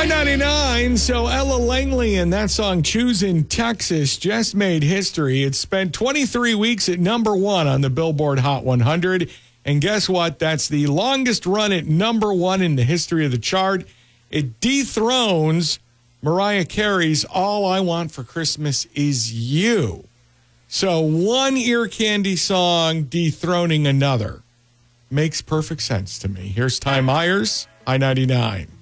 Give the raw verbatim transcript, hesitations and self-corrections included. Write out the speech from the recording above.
I ninety-nine, so Ella Langley and that song, Choosing Texas, just made history. It spent twenty-three weeks at number one on the Billboard Hot one hundred. And guess what? That's the longest run at number one in the history of the chart. It dethrones Mariah Carey's All I Want for Christmas Is You. So one ear candy song dethroning another. Makes perfect sense to me. Here's Ty Myers, I ninety-nine.